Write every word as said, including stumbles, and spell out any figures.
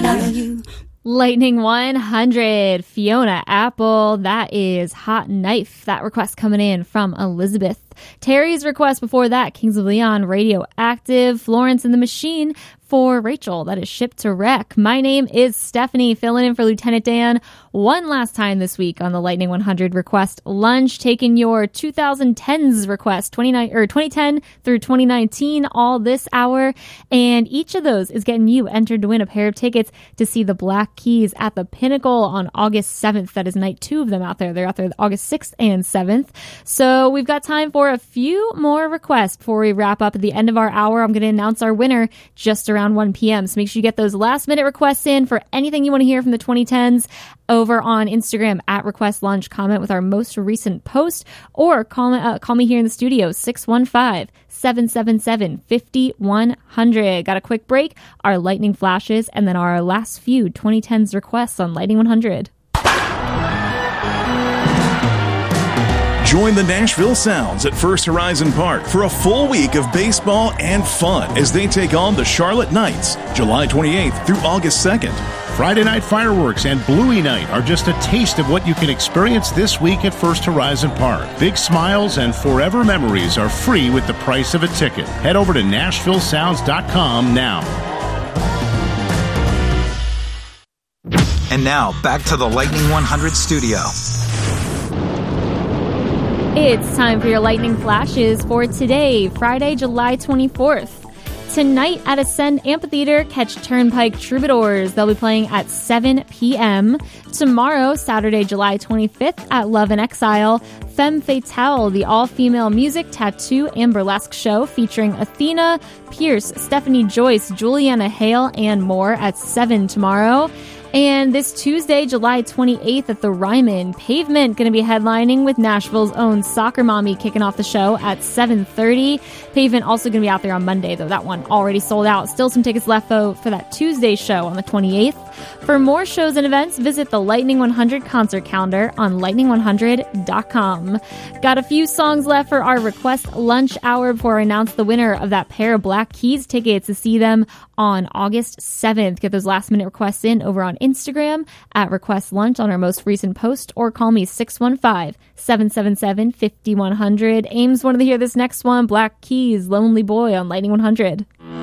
love you. Lightning one hundred, Fiona Apple, that is Hot Knife. That request coming in from Elizabeth. Terry's request before that, Kings of Leon, Radioactive, Florence and the Machine for Rachel, that is Ship to Wreck. My name is Stephanie, filling in for Lieutenant Dan one last time this week on the Lightning one hundred request lunch, taking your twenty tens request, twenty-nine or twenty ten through twenty nineteen, all this hour, and each of those is getting you entered to win a pair of tickets to see the Black Keys at the Pinnacle on August seventh. That is night two of them out there. They're out there August sixth and seventh. So we've got time for a few more requests before we wrap up at the end of our hour. I'm going to announce our winner just around one p.m. So make sure you get those last minute requests in for anything you want to hear from the twenty tens over on Instagram at Request Lunch. Comment with our most recent post or call, uh, call me here in the studio, six one five, seven seven seven, five one zero zero. Got a quick break, our lightning flashes, and then our last few twenty tens requests on Lightning one hundred. Join the Nashville Sounds at First Horizon Park for a full week of baseball and fun as they take on the Charlotte Knights, July twenty-eighth through August second. Friday night fireworks and Bluey Night are just a taste of what you can experience this week at First Horizon Park. Big smiles and forever memories are free with the price of a ticket. Head over to Nashville Sounds dot com now. And now, back to the Lightning one hundred studio. It's time for your lightning flashes for today, Friday, July twenty-fourth. Tonight at Ascend Amphitheater, catch Turnpike Troubadours. They'll be playing at seven p.m. Tomorrow, Saturday, July twenty-fifth at Love and Exile, Femme Fatale, the all-female music, tattoo, and burlesque show featuring Athena, Pierce, Stephanie Joyce, Juliana Hale, and more at seven tomorrow. And this Tuesday, July twenty-eighth at the Ryman, Pavement going to be headlining with Nashville's own Soccer Mommy kicking off the show at seven thirty. Pavement also going to be out there on Monday, though that one already sold out. Still some tickets left, though, for that Tuesday show on the twenty-eighth. For more shows and events, visit the Lightning one hundred concert calendar on lightning one hundred dot com. Got a few songs left for our request lunch hour before I announce the winner of that pair of Black Keys tickets to see them on August seventh. Get those last minute requests in over on Instagram at Request Lunch on our most recent post, or call me six one five, seven seven seven, five one zero zero. Ames wanted to hear this next one, Black Keys, Lonely Boy on Lightning one hundred.